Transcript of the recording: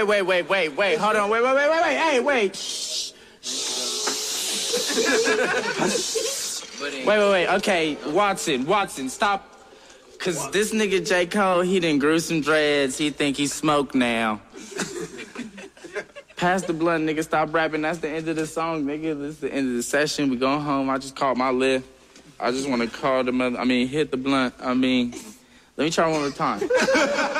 wait. Hold on, wait. Hey, wait. Shh. Wait. Okay, Watson, stop. Cause this nigga J. Cole, he done grew some dreads. He think he smoked now. Pass the blunt, nigga. Stop rapping. That's the end of the song, nigga. This is the end of the session. We going home. I just called my lift. I just want to call hit the blunt. Let me try one more time.